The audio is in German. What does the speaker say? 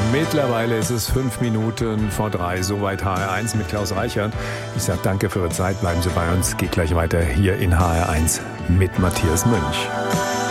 Mittlerweile ist es 5 Minuten vor 3, soweit HR1 mit Klaus Reichert. Ich sage danke für Ihre Zeit, bleiben Sie bei uns, geht gleich weiter hier in HR1 mit Matthias Mönch.